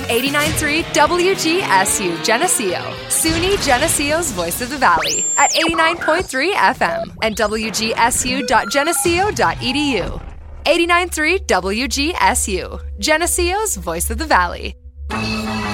89.3 WGSU Geneseo, SUNY Geneseo's Voice of the Valley at 89.3 FM and WGSU.geneseo.edu. 89.3 WGSU, Geneseo's Voice of the Valley.